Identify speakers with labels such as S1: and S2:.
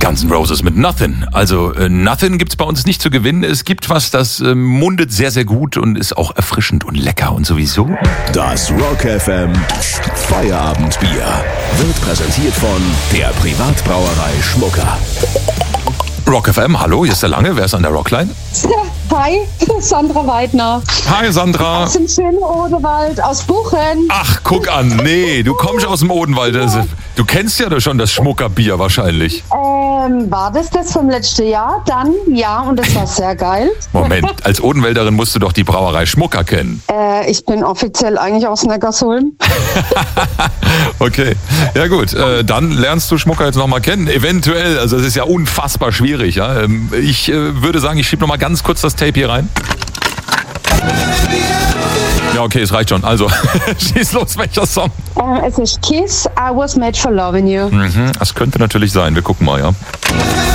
S1: Guns N' Roses mit Nothing. Also Nothing gibt's bei uns nicht zu gewinnen. Es gibt was, das mundet sehr, sehr gut und ist auch erfrischend und lecker und sowieso.
S2: Das Rock FM Feierabendbier wird präsentiert von der Privatbrauerei Schmucker.
S1: Rock FM, hallo, hier ist der Lange. Wer ist an der Rockline?
S3: Hi, Sandra Weidner.
S1: Hi Sandra.
S3: Aus dem schönen Odewald, aus Buchen.
S1: Ach, guck an, nee, du kommst aus dem Odenwald. Du kennst ja schon das Schmuckerbier wahrscheinlich.
S3: War das vom letzten Jahr? Dann, ja, und das war sehr geil.
S1: Moment, als Odenwälderin musst du doch die Brauerei Schmucker kennen.
S3: Ich bin offiziell eigentlich aus Neckarsulm.
S1: Okay, ja gut, dann lernst du Schmucker jetzt nochmal kennen, eventuell, also es ist ja unfassbar schwierig. Ja? Ich würde sagen, ich schiebe nochmal ganz kurz das Tape hier rein. Ja, okay, es reicht schon, also schieß los, welcher Song?
S3: Es ist Kiss, I Was Made for Loving You.
S1: Das könnte natürlich sein, wir gucken mal, ja.